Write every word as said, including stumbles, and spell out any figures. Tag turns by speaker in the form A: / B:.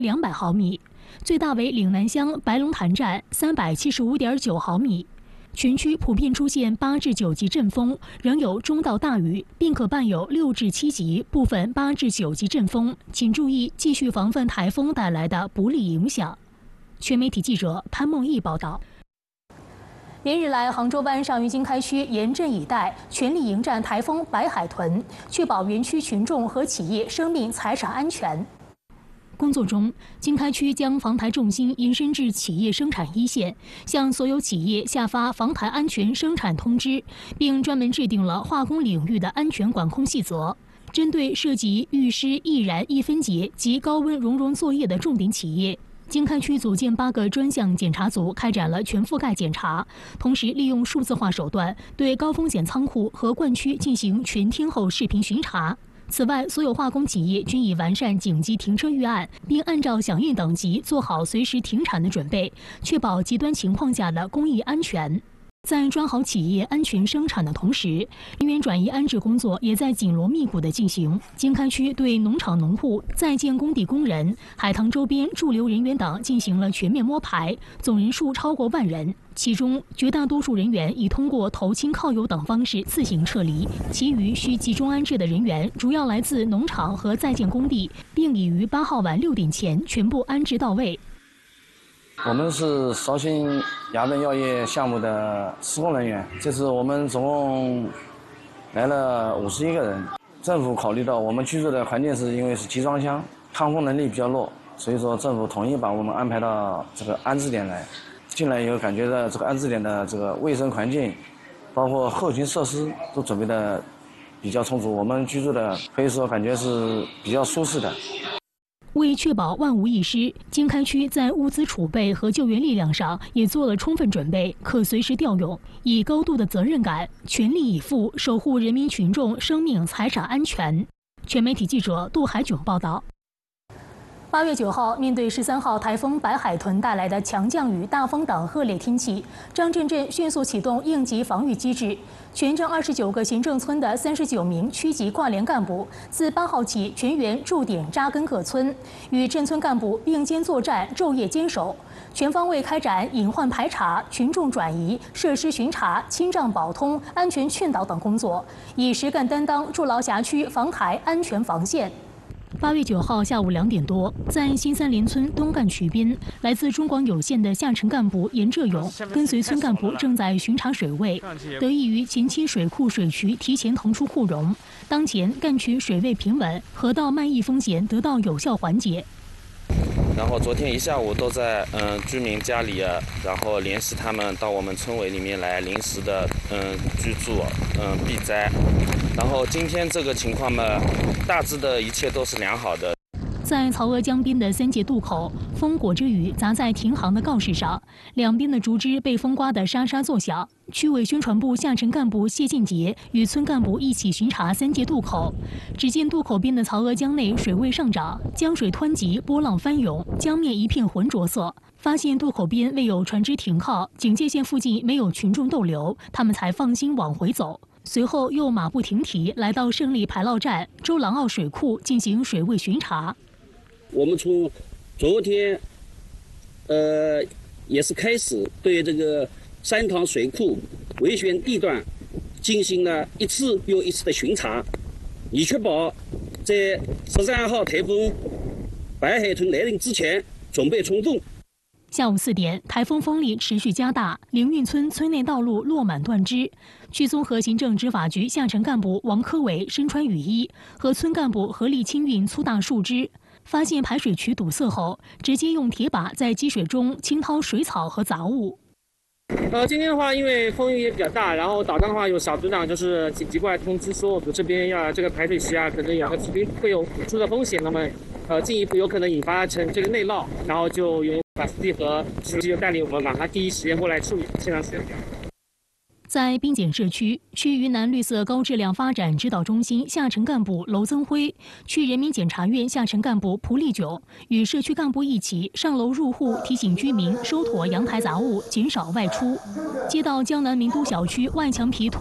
A: 两百毫米，最大为岭南乡白龙潭站三百七十五点九毫米。全区普遍出现八至九级阵风，仍有中到大雨，并可伴有六至七级、部分八至九级阵风，请注意继续防范台风带来的不利影响。全媒体记者潘梦毅报道。连日来，杭州湾上虞经开区严阵以待，全力迎战台风白海豚，确保园区群众和企业生命财产安全。工作中，经开区将防台重心延伸至企业生产一线，向所有企业下发防台安全生产通知，并专门制定了化工领域的安全管控细则。针对涉及预湿、易燃、易分解及高温熔融作业的重点企业，经开区组建八个专项检查组，开展了全覆盖检查，同时利用数字化手段对高风险仓库和灌区进行全天候视频巡查。此外，所有化工企业均已完善紧急停车预案，并按照响应等级做好随时停产的准备，确保极端情况下的工艺安全。在抓好企业安全生产的同时，人员转移安置工作也在紧锣密鼓地进行。经开区对农场农户、在建工地工人、海塘周边驻留人员等进行了全面摸排，总人数超过万人。其中，绝大多数人员已通过投亲靠友等方式自行撤离，其余需集中安置的人员主要来自农场和在建工地，并已于八号晚六点前全部安置到位。
B: 我们是绍兴亚本药业项目的施工人员，这次我们总共来了五十一个人。政府考虑到我们居住的环境是因为是集装箱，抗风能力比较弱，所以说政府统一把我们安排到这个安置点来。进来以后感觉到这个安置点的这个卫生环境，包括后勤设施都准备的比较充足，我们居住的可以说感觉是比较舒适的。
A: 为确保万无一失，经开区在物资储备和救援力量上也做了充分准备，可随时调用，以高度的责任感，全力以赴守护人民群众生命财产安全。全媒体记者杜海炯报道。八月九号，面对十三号台风白海豚带来的强降雨、大风等恶劣天气，张镇镇迅速启动应急防御机制。全镇二十九个行政村的三十九名区级挂联干部，自八号起全员驻点扎根各村，与镇村干部并肩作战，昼夜坚守，全方位开展隐患排查、群众转移、设施巡查、清障保通、安全劝导等工作，以实干担当筑牢辖区防台安全防线。八月九号下午两点多，在新三联村东干渠边，来自中广有线的下沉干部严浙勇跟随村干部正在巡查水位。得益于前期水库水渠提前腾出库容，当前干渠水位平稳，河道漫溢风险得到有效缓解。
C: 然后昨天一下午都在嗯居民家里啊，然后联系他们到我们村委里面来临时的嗯居住嗯避灾。然后今天这个情况嘛，大致的一切都是良好的。
A: 在曹娥江边的三界渡口，风裹着雨砸在停航的告示上，两边的竹枝被风刮得沙沙作响。区委宣传部下沉干部谢进杰与村干部一起巡查三界渡口，只见渡口边的曹娥江内水位上涨，江水湍急，波浪翻涌，江面一片浑浊色。发现渡口边未有船只停靠，警戒线附近没有群众逗留，他们才放心往回走。随后又马不停蹄来到胜利排涝站、周郎坳水库进行水位巡查。
D: 我们从昨天，呃，也是开始对这个三塘水库维权地段进行了一次又一次的巡查，以确保在十三号台风白海豚来临之前准备充分。
A: 下午四点，台风风力持续加大，灵运村村内道路落满断枝。区综合行政执法局下沉干部王科伟身穿雨衣，和村干部合力清运粗大树枝。发现排水渠堵塞后，直接用铁把在积水中清掏水草和杂物。
E: 呃，今天的话，因为风雨也比较大，然后岛上的话有小组长就是紧急过来通知说，我们这边要这个排水渠啊，可能有个这边会有突出的风险，那么呃进一步有可能引发成这个内涝，然后就由法司机和司机带领我们马上第一时间过来处理现场事件。
A: 在滨检社区，区云南绿色高质量发展指导中心下沉干部娄增辉，区人民检察院下沉干部蒲立久与社区干部一起上楼入户，提醒居民收妥阳台杂物，减少外出。接到江南名都小区外墙皮